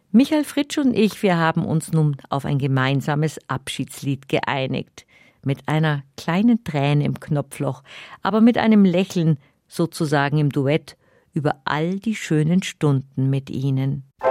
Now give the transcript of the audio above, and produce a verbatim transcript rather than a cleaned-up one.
Michael Fritsch und ich, wir haben uns nun auf ein gemeinsames Abschiedslied geeinigt. Mit einer kleinen Träne im Knopfloch, aber mit einem Lächeln sozusagen im Duett über all die schönen Stunden mit Ihnen.